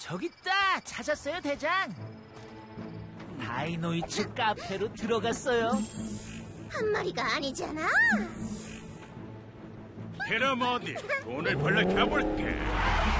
저기 있다! 찾았어요, 대장! 다이노이츠 카페로 들어갔어요. 한 마리가 아니잖아. 그럼 어디 돈을 벌러 가볼게.